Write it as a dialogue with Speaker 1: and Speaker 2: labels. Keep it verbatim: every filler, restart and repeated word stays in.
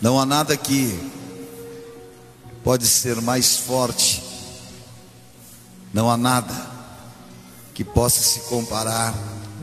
Speaker 1: Não há nada que pode ser mais forte, não há nada que possa se comparar